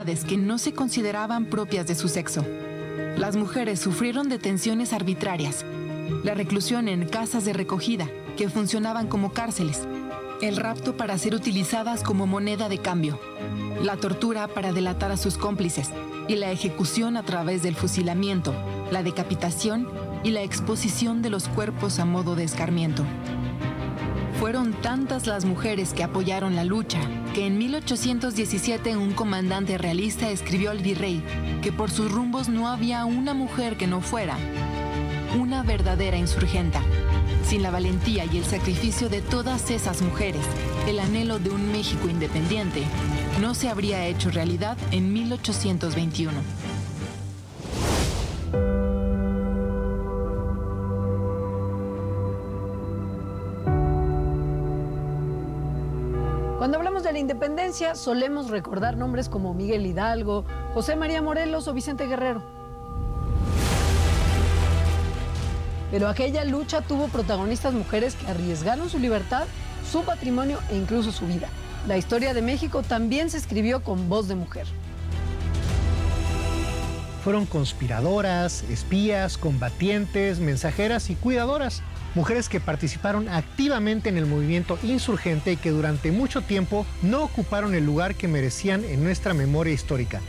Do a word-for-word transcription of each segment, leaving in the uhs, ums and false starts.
actividades que no se consideraban propias de su sexo. Las mujeres sufrieron detenciones arbitrarias, la reclusión en casas de recogida, que funcionaban como cárceles, el rapto para ser utilizadas como moneda de cambio, la tortura para delatar a sus cómplices y la ejecución a través del fusilamiento, la decapitación y la exposición de los cuerpos a modo de escarmiento. Fueron tantas las mujeres que apoyaron la lucha que en mil ochocientos diecisiete un comandante realista escribió al virrey que por sus rumbos no había una mujer que no fuera una verdadera insurgenta. Sin la valentía y el sacrificio de todas esas mujeres, el anhelo de un México independiente no se habría hecho realidad en mil ochocientos veintiuno. Cuando hablamos de la independencia, solemos recordar nombres como Miguel Hidalgo, José María Morelos o Vicente Guerrero. Pero aquella lucha tuvo protagonistas mujeres que arriesgaron su libertad, su patrimonio e incluso su vida. La historia de México también se escribió con voz de mujer. Fueron conspiradoras, espías, combatientes, mensajeras y cuidadoras. Mujeres que participaron activamente en el movimiento insurgente y que durante mucho tiempo no ocuparon el lugar que merecían en nuestra memoria histórica.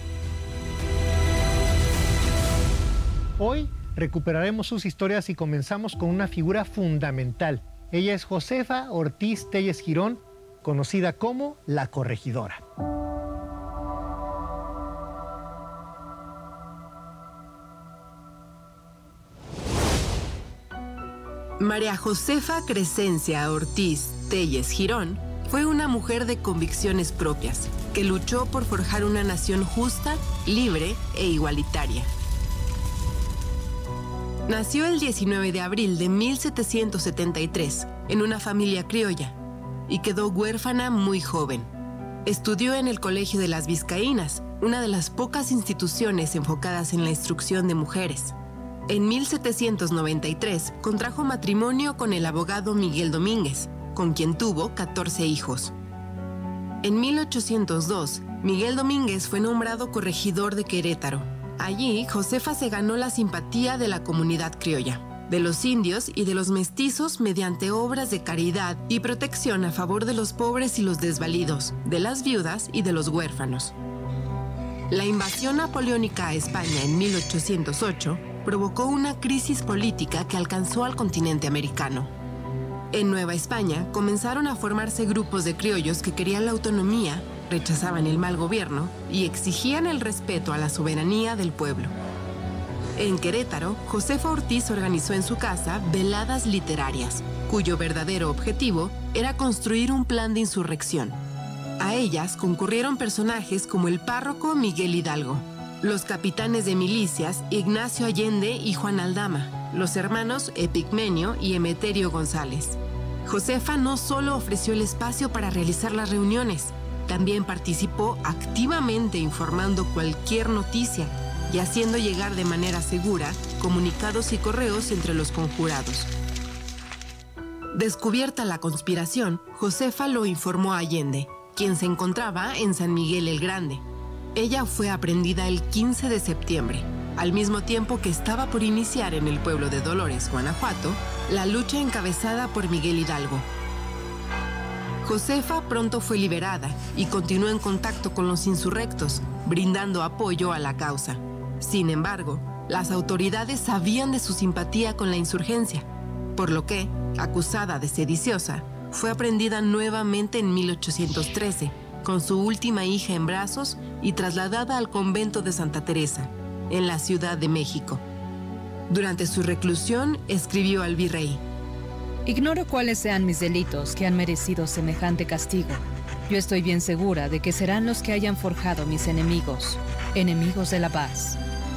Hoy recuperaremos sus historias y comenzamos con una figura fundamental. Ella es Josefa Ortiz Telles Girón, conocida como la Corregidora. María Josefa Crescencia Ortiz Telles Girón fue una mujer de convicciones propias, que luchó por forjar una nación justa, libre e igualitaria. Nació el diecinueve de abril de mil setecientos setenta y tres en una familia criolla y quedó huérfana muy joven. Estudió en el Colegio de las Vizcaínas, una de las pocas instituciones enfocadas en la instrucción de mujeres. En mil setecientos noventa y tres contrajo matrimonio con el abogado Miguel Domínguez, con quien tuvo catorce hijos. En mil ochocientos dos, Miguel Domínguez fue nombrado corregidor de Querétaro. Allí, Josefa se ganó la simpatía de la comunidad criolla, de los indios y de los mestizos mediante obras de caridad y protección a favor de los pobres y los desvalidos, de las viudas y de los huérfanos. La invasión napoleónica a España en mil ochocientos ocho provocó una crisis política que alcanzó al continente americano. En Nueva España comenzaron a formarse grupos de criollos que querían la autonomía, rechazaban el mal gobierno y exigían el respeto a la soberanía del pueblo. En Querétaro, Josefa Ortiz organizó en su casa veladas literarias, cuyo verdadero objetivo era construir un plan de insurrección. A ellas concurrieron personajes como el párroco Miguel Hidalgo, los capitanes de milicias Ignacio Allende y Juan Aldama, los hermanos Epigmenio y Emeterio González. Josefa no solo ofreció el espacio para realizar las reuniones, también participó activamente informando cualquier noticia y haciendo llegar de manera segura comunicados y correos entre los conjurados. Descubierta la conspiración, Josefa lo informó a Allende, quien se encontraba en San Miguel el Grande. Ella fue aprehendida el quince de septiembre, al mismo tiempo que estaba por iniciar en el pueblo de Dolores, Guanajuato, la lucha encabezada por Miguel Hidalgo. Josefa pronto fue liberada y continuó en contacto con los insurrectos, brindando apoyo a la causa. Sin embargo, las autoridades sabían de su simpatía con la insurgencia, por lo que, acusada de sediciosa, fue aprehendida nuevamente en mil ochocientos trece, con su última hija en brazos y trasladada al convento de Santa Teresa, en la Ciudad de México. Durante su reclusión, escribió al virrey: Ignoro cuáles sean mis delitos que han merecido semejante castigo. Yo estoy bien segura de que serán los que hayan forjado mis enemigos, enemigos de la paz.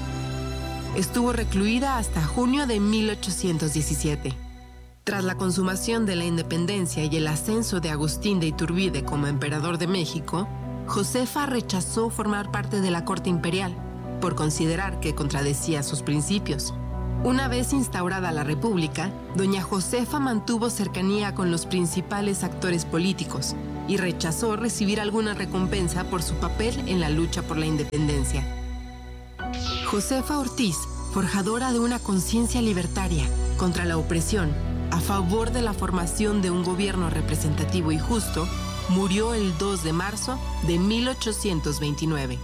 Estuvo recluida hasta junio de mil ochocientos diecisiete. Tras la consumación de la independencia y el ascenso de Agustín de Iturbide como emperador de México, Josefa rechazó formar parte de la corte imperial, por considerar que contradecía sus principios. Una vez instaurada la República, doña Josefa mantuvo cercanía con los principales actores políticos, y rechazó recibir alguna recompensa por su papel en la lucha por la independencia. Josefa Ortiz, forjadora de una conciencia libertaria contra la opresión, a favor de la formación de un gobierno representativo y justo, murió el dos de marzo de mil ochocientos veintinueve.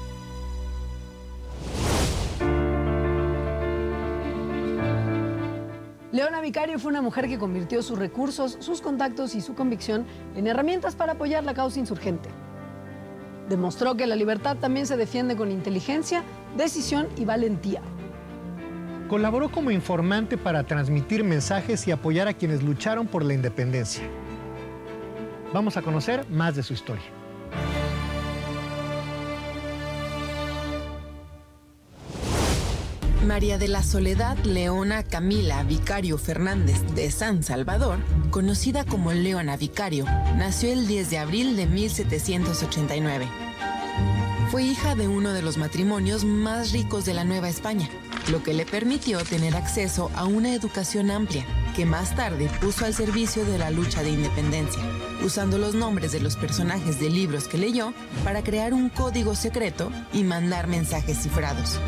Leona Vicario fue una mujer que convirtió sus recursos, sus contactos y su convicción en herramientas para apoyar la causa insurgente. Demostró que la libertad también se defiende con inteligencia, decisión y valentía. Colaboró como informante para transmitir mensajes y apoyar a quienes lucharon por la independencia. Vamos a conocer más de su historia. María de la Soledad Leona Camila Vicario Fernández de San Salvador, conocida como Leona Vicario, nació el diez de abril de mil setecientos ochenta y nueve. Fue hija de uno de los matrimonios más ricos de la Nueva España, lo que le permitió tener acceso a una educación amplia, que más tarde puso al servicio de la lucha de independencia, usando los nombres de los personajes de libros que leyó para crear un código secreto y mandar mensajes cifrados.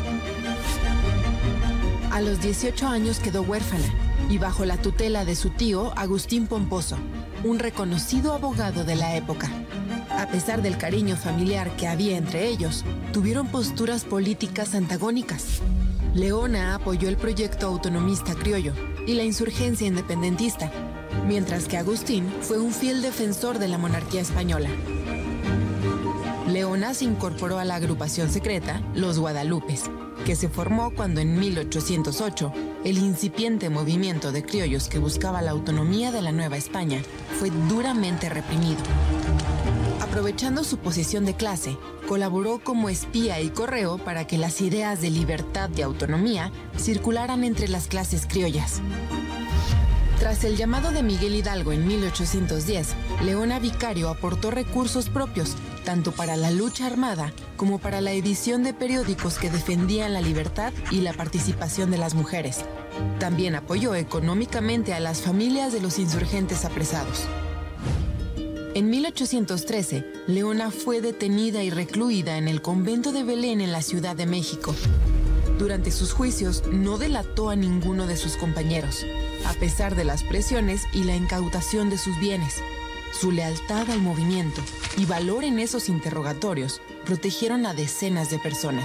A los dieciocho años quedó huérfana y bajo la tutela de su tío Agustín Pomposo, un reconocido abogado de la época. A pesar del cariño familiar que había entre ellos, tuvieron posturas políticas antagónicas. Leona apoyó el proyecto autonomista criollo y la insurgencia independentista, mientras que Agustín fue un fiel defensor de la monarquía española. Leona se incorporó a la agrupación secreta Los Guadalupes, que se formó cuando en mil ochocientos ocho el incipiente movimiento de criollos que buscaba la autonomía de la Nueva España fue duramente reprimido. Aprovechando su posición de clase, colaboró como espía y correo para que las ideas de libertad y autonomía circularan entre las clases criollas. Tras el llamado de Miguel Hidalgo en mil ochocientos diez, Leona Vicario aportó recursos propios, tanto para la lucha armada como para la edición de periódicos que defendían la libertad y la participación de las mujeres. También apoyó económicamente a las familias de los insurgentes apresados. En mil ochocientos trece, Leona fue detenida y recluida en el convento de Belén en la Ciudad de México. Durante sus juicios no delató a ninguno de sus compañeros, a pesar de las presiones y la incautación de sus bienes. Su lealtad al movimiento y valor en esos interrogatorios protegieron a decenas de personas.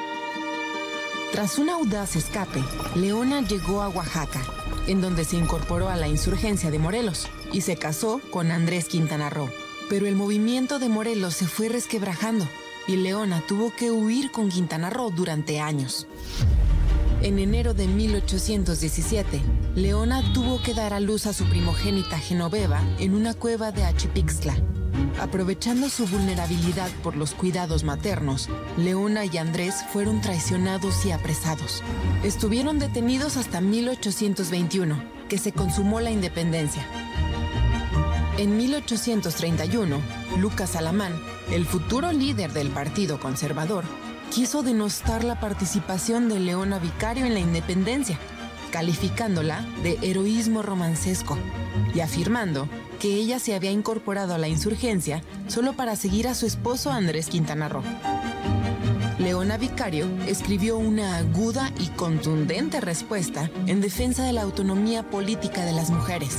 Tras un audaz escape, Leona llegó a Oaxaca, en donde se incorporó a la insurgencia de Morelos y se casó con Andrés Quintana Roo. Pero el movimiento de Morelos se fue resquebrajando y Leona tuvo que huir con Quintana Roo durante años. En enero de mil ochocientos diecisiete, Leona tuvo que dar a luz a su primogénita Genoveva en una cueva de Achipixtla. Aprovechando su vulnerabilidad por los cuidados maternos, Leona y Andrés fueron traicionados y apresados. Estuvieron detenidos hasta mil ochocientos veintiuno, que se consumó la independencia. En mil ochocientos treinta y uno, Lucas Alamán, el futuro líder del Partido Conservador, quiso denostar la participación de Leona Vicario en la independencia, calificándola de heroísmo romancesco y afirmando que ella se había incorporado a la insurgencia solo para seguir a su esposo Andrés Quintana Roo. Leona Vicario escribió una aguda y contundente respuesta en defensa de la autonomía política de las mujeres.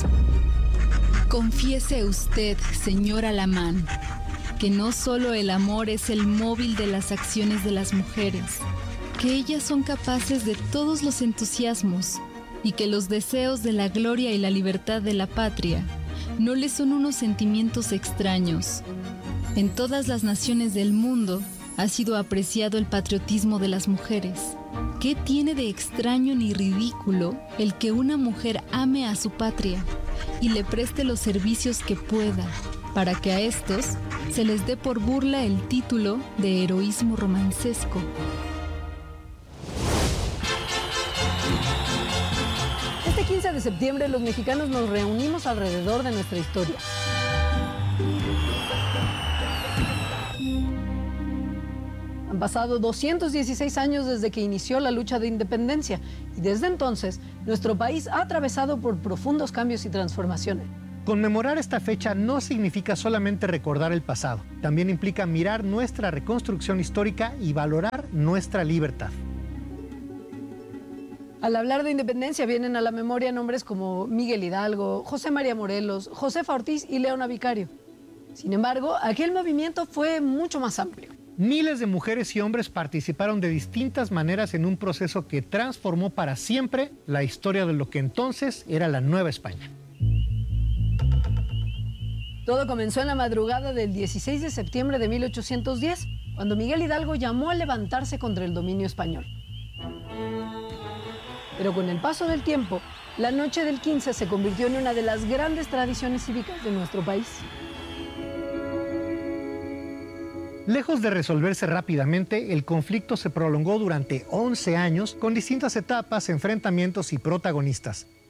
Confiese usted, señora Alamán, que no solo el amor es el móvil de las acciones de las mujeres, que ellas son capaces de todos los entusiasmos y que los deseos de la gloria y la libertad de la patria no les son unos sentimientos extraños. En todas las naciones del mundo ha sido apreciado el patriotismo de las mujeres. ¿Qué tiene de extraño ni ridículo el que una mujer ame a su patria y le preste los servicios que pueda, para que a estos se les dé por burla el título de heroísmo romancesco? Este quince de septiembre los mexicanos nos reunimos alrededor de nuestra historia. Han pasado doscientos dieciséis años desde que inició la lucha de independencia y desde entonces nuestro país ha atravesado por profundos cambios y transformaciones. Conmemorar esta fecha no significa solamente recordar el pasado, también implica mirar nuestra reconstrucción histórica y valorar nuestra libertad. Al hablar de independencia vienen a la memoria nombres como Miguel Hidalgo, José María Morelos, Josefa Ortiz y Leona Vicario. Sin embargo, aquel movimiento fue mucho más amplio. Miles de mujeres y hombres participaron de distintas maneras en un proceso que transformó para siempre la historia de lo que entonces era la Nueva España. Todo comenzó en la madrugada del dieciséis de septiembre de mil ochocientos diez, cuando Miguel Hidalgo llamó a levantarse contra el dominio español. Pero con el paso del tiempo, la noche del quince se convirtió en una de las grandes tradiciones cívicas de nuestro país. Lejos de resolverse rápidamente, el conflicto se prolongó durante once años con distintas etapas, enfrentamientos y protagonistas.